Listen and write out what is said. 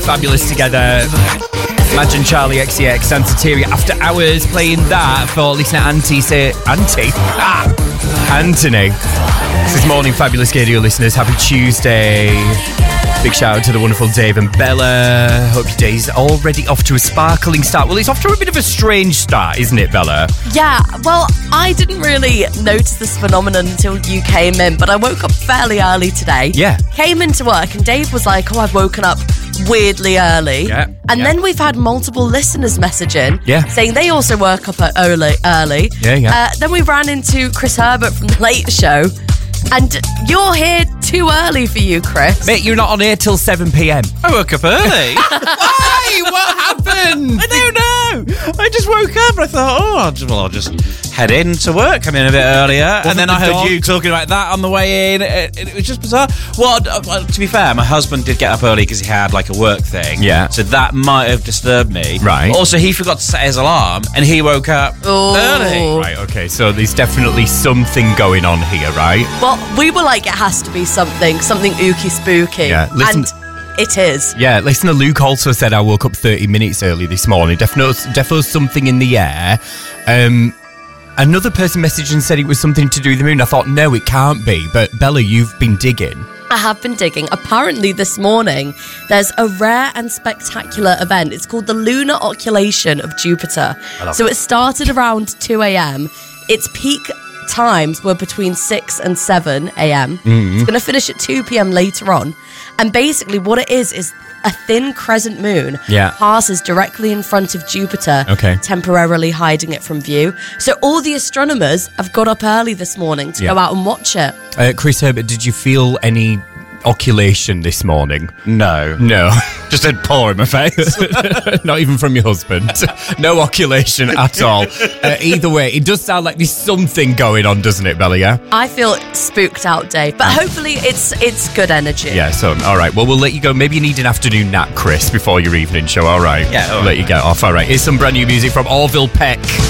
fabulous together. Imagine Charlie XCX, Santeria After Hours, playing that for listener Anthony. This is Morning Fabulous Radio listeners. Happy Tuesday. Big shout out to the wonderful Dave and Bella. Hope your day's already off to a sparkling start. Well, it's off to a bit of a strange start, isn't it, Bella? Yeah, well, I didn't really notice this phenomenon until you came in, but I woke up fairly early today. Yeah. Came into work and Dave was like, I've woken up weirdly early. Yeah. And then we've had multiple listeners message in saying they also woke up early. Yeah. Then we ran into Chris Herbert from The Late Show. And you're here too early for you, Chris. Mate, you're not on air till 7 p.m. I woke up early. Why? What happened? I don't know. I just woke up and I thought, I'll just head in to work. Come in a bit earlier. And then I heard you talking about that on the way in. It was just bizarre. Well, to be fair, my husband did get up early because he had like a work thing. Yeah. So that might have disturbed me. Right. Also, he forgot to set his alarm and he woke up early. Right, okay. So there's definitely something going on here, right? Well, we were like, it has to be something ooky spooky. Yeah, listen. And it is. Yeah, listener Luke also said I woke up 30 minutes early this morning. Definitely something in the air. Another person messaged and said it was something to do with the moon. I thought, no, it can't be. But Bella, you've been digging. I have been digging. Apparently this morning, there's a rare and spectacular event. It's called the Lunar Occultation of Jupiter. So it started around 2 a.m. Its peak times were between 6 and 7 a.m. It's going to finish at 2 p.m. later on. And basically what it is a thin crescent moon passes directly in front of Jupiter, temporarily hiding it from view. So all the astronomers have got up early this morning to go out and watch it. Chris Herbert, did you feel any occultation this morning? No. Just a paw in my face. Not even from your husband. No occulation at all. Either way, it does sound like there's something going on, doesn't it, Bella? Yeah? I feel spooked out, Dave, but hopefully it's good energy. Yeah, so, all right. Well, we'll let you go. Maybe you need an afternoon nap, Chris, before your evening show. All right. Yeah, all right. Let you get off. All right. Here's some brand new music from Orville Peck.